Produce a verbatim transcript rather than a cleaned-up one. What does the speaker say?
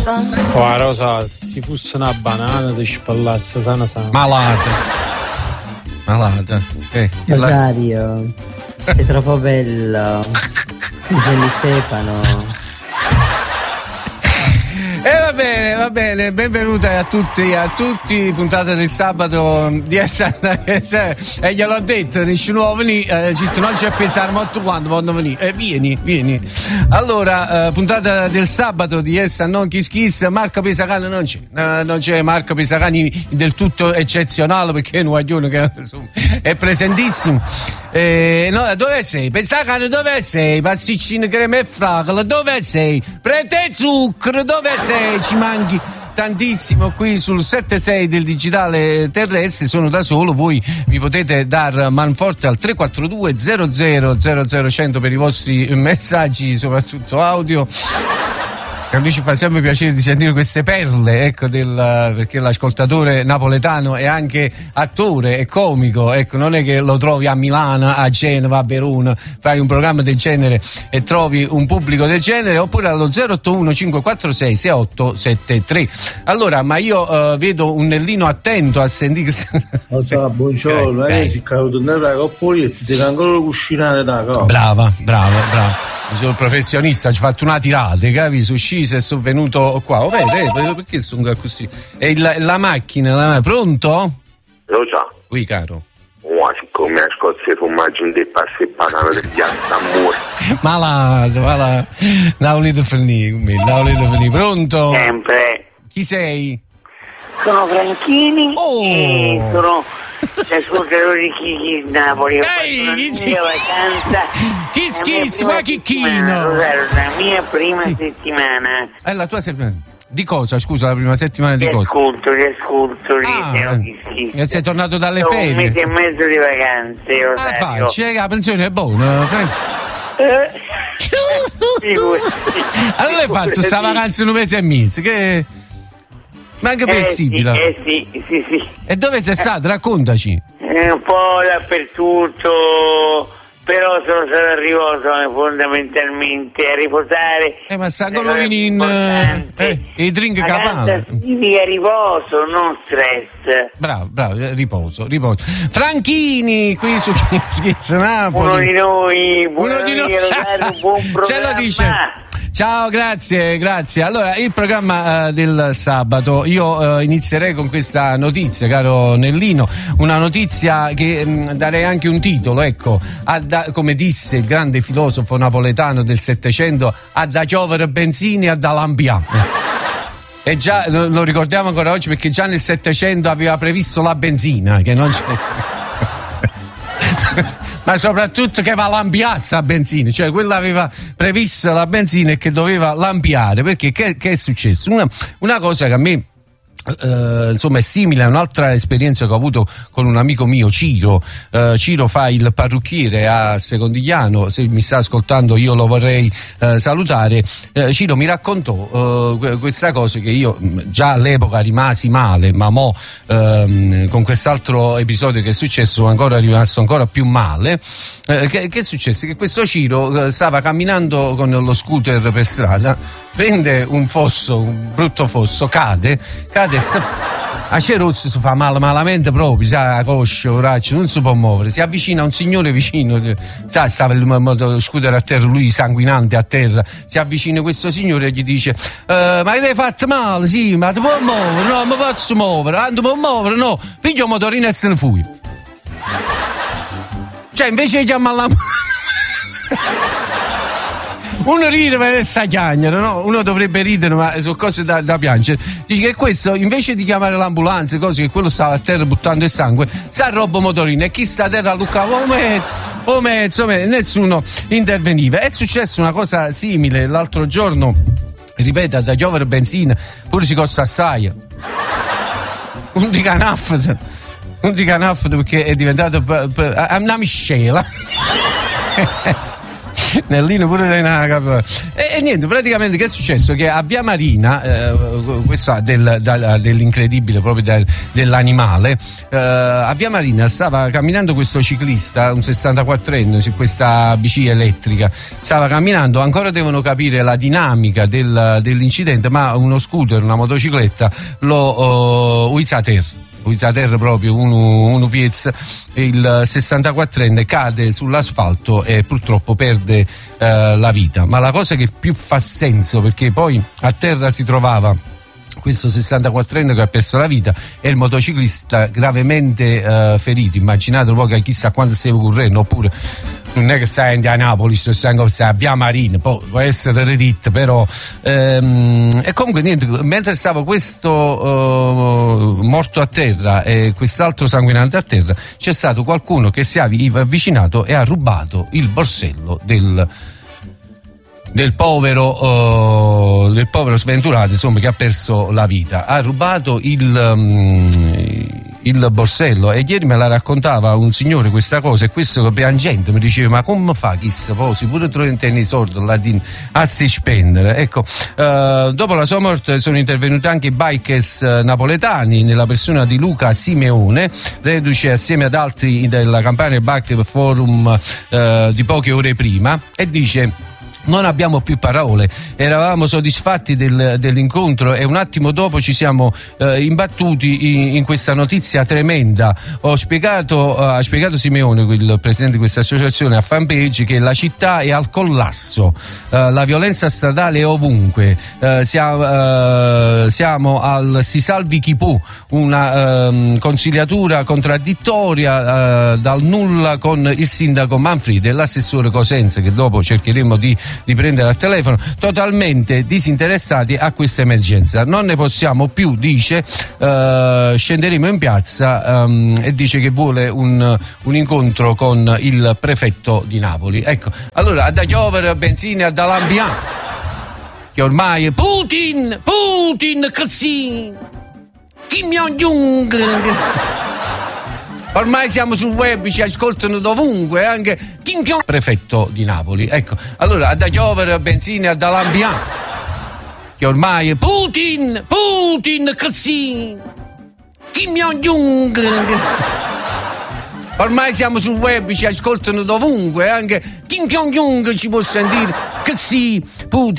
Oh, Rosa, se fosse una banana ti spallasse sana sana. Malata. Malata. Eh, Rosario, la... sei troppo bello. Mi sembri Stefano. E eh, va bene, va bene, benvenuta a tutti, a tutti, puntata del sabato di essere, e gliel'ho detto, nessuno può venire, eh, non c'è pensare molto quando vanno a venire, eh, vieni, vieni. Allora, eh, puntata del sabato di Essa non Kiss Kiss, Marco Pisacani non c'è, eh, non c'è Marco Pisacani del tutto eccezionale perché è un guaglione che insomma, è presentissimo. Eh, no, dove sei? Pisacani dove sei? Pasticcini crema e fragola, dove sei? Prete zucchero, dove sei? Ci manchi tantissimo qui sul sette sei del digitale terrestre, sono da solo, voi mi potete dar manforte al tre quattro due zero zero zero zero cento per i vostri messaggi, soprattutto audio. A lui ci fa sempre piacere di sentire queste perle, ecco, del, perché l'ascoltatore napoletano è anche attore, è comico, ecco, non è che lo trovi a Milano, a Genova, a Verona, fai un programma del genere e trovi un pubblico del genere, oppure allo zero otto uno cinque quattro sei sei otto sette tre. Allora, ma io uh, vedo un Nellino attento a sentire. Lo so, buongiorno, eh, si è caduto nella coppola e ti devi ancora cucinare da casa. Brava, brava, brava. Sono il professionista, ci ho fatto una tirata, capi? Sono sceso e sono venuto qua. Oh, vedi, vedi, perché sono così? E la, la macchina, la, pronto? Lo so. Qui, caro. Oh, siccome a Scozia formaggio in te passi e banana del piazza amore. Malato, malato. Non volete finire con me, non volete finire. Pronto? Sempre. Chi sei? Sono Franchini. Oh. E sono l'ascoltatore di Chi Napoli. Ehi, la mia vacanza. Kiss Kiss, ma Chicchino. La mia prima sì. settimana. È la tua settimana. Di cosa, scusa, la prima settimana di ti cosa? Ascolto, ti ascolto, ah, e sei tornato dalle Sono ferie? un mese e mezzo di vacanze, Rosario. Ah, fai, la pensione è buona. Eh. Allora hai fatto sta vacanza in un mese e mezzo, che... Ma anche eh, possibile. Sì, eh sì, sì, sì. E dove sei stato? Raccontaci. Eh, un po' dappertutto, però sono stato a riposo fondamentalmente, a riposare. Eh, ma sta con in eh, i drink capale. Significa riposo, non stress. Bravo, bravo, riposo, riposo. Franchini, qui su Kiss Kiss Napoli. Uno di noi, uno di noi. Un buon programma. Ce lo dice. Ciao, grazie, grazie. Allora, il programma uh, del sabato, io uh, inizierei con questa notizia, caro Nellino, una notizia che mh, darei anche un titolo, ecco, a da, come disse il grande filosofo napoletano del Settecento, a da giovere benzini a da lampià. E già lo, lo ricordiamo ancora oggi perché già nel Settecento aveva previsto la benzina, che non c'è... ma soprattutto che va lampiazza a benzina, cioè quella aveva previsto la benzina e che doveva lampiare, perché che, che è successo? Una, una cosa che a me Uh, insomma è simile a un'altra esperienza che ho avuto con un amico mio, Ciro. uh, Ciro fa il parrucchiere a Secondigliano, se mi sta ascoltando io lo vorrei uh, salutare. uh, Ciro mi raccontò uh, questa cosa che io già all'epoca rimasi male, ma mo uh, con quest'altro episodio che è successo sono ancora rimasto ancora più male. uh, che, che è successo? Che questo Ciro uh, stava camminando con lo scooter per strada, prende un fosso, un brutto fosso, cade, cade a Ceruzzo si fa male malamente proprio, sa, la coscia, il braccio, non si può muovere, si avvicina un signore vicino, sa, stava il, il scooter a terra, lui sanguinante a terra, si avvicina questo signore e gli dice eh, ma che ti hai fatto male? Sì, ma ti puoi muovere? No, mi posso muovere, ah, non ti puoi muovere? No, piglio un motorino e se ne fui. Cioè invece di chiamare la uno ride per sta chiagnera, no? Uno dovrebbe ridere, ma sono cose da, da piangere. Dice che questo, invece di chiamare l'ambulanza, cose che quello stava a terra buttando il sangue, si arroba motorino e chi sta a terra luccava o mezzo, o mezzo, o mezzo, nessuno interveniva. È successa una cosa simile l'altro giorno, ripeto, da giovane benzina, pure si costa assai. Un di canaffo, un di canaffo perché è diventato p- p- una miscela. Nellino pure dai nagap. E, e niente, praticamente che è successo? Che a Via Marina, eh, questo del, da, dell'incredibile proprio del, dell'animale, eh, a Via Marina stava camminando questo ciclista, un sessantaquattrenne su questa bici elettrica, stava camminando, ancora devono capire la dinamica del, dell'incidente, ma uno scooter, una motocicletta lo uh, uisa a terra. Uisa a terra proprio, uno, uno piezza, il sessantaquattrenne cade sull'asfalto e purtroppo perde uh, la vita. Ma la cosa che più fa senso, perché poi a terra si trovava questo sessantaquattrenne che ha perso la vita e il motociclista gravemente uh, ferito. Immaginate un po' che chissà quanto stava correndo, oppure non è che stai a Napoli, stai a Via Marina, poi può essere ridit, però ehm, e comunque niente, mentre stava questo uh, morto a terra e quest'altro sanguinante a terra, c'è stato qualcuno che si è avvicinato e ha rubato il borsello del del povero uh, del povero sventurato, insomma, che ha perso la vita. Ha rubato il um, il borsello, e ieri me la raccontava un signore questa cosa, e questo piangente mi diceva: ma come fa chissà, poi si pure trovano i soldi là di, a si spendere. Ecco, uh, dopo la sua morte sono intervenuti anche i bikers napoletani nella persona di Luca Simeone, reduce assieme ad altri della campagna Bike Forum uh, di poche ore prima, e dice: non abbiamo più parole, eravamo soddisfatti del, dell'incontro e un attimo dopo ci siamo eh, imbattuti in, in questa notizia tremenda. Ho spiegato, uh, ha spiegato Simeone, il presidente di questa associazione, a fanpage, che la città è al collasso, uh, la violenza stradale è ovunque, uh, siamo, uh, siamo al si salvi chi può, una uh, consigliatura contraddittoria uh, dal nulla con il sindaco Manfredi e l'assessore Cosenza, che dopo cercheremo di di prendere al telefono, totalmente disinteressati a questa emergenza. Non ne possiamo più, dice, uh, scenderemo in piazza, um, e dice che vuole un, un incontro con il prefetto di Napoli. Ecco, allora da piovere benzina da Lambian, che ormai è Putin, Putin così, Kim Jong-un. Ormai siamo sul web, ci ascoltano dovunque, anche Kim Jong, prefetto di Napoli. Ecco, allora da piovere benzina da Lambian, che ormai è Putin, Putin così, Kim Jong-un. Ormai siamo sul web, ci ascoltano dovunque, anche Kim Jong-un ci può sentire così, Putin.